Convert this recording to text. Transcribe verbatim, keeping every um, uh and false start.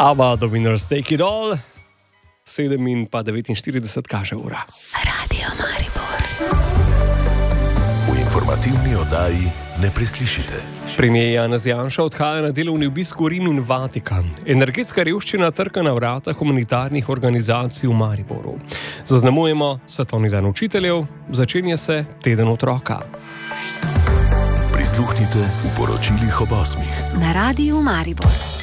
Aba, The Winners Take It All. sedem in pa devetinštirideset kaže ura. Radio Maribor. V informativni oddaji ne preslišite. Premijer Janez Janša odhaja na delovni obisk v Rim in Vatikan. Energetska revščina trka na vrata humanitarnih organizacij v Mariboru. Zaznamujemo svetovni dan učiteljev, začenja se teden otroka. Prisluhnite v poročilih ob osmih. Na Radiu Maribor.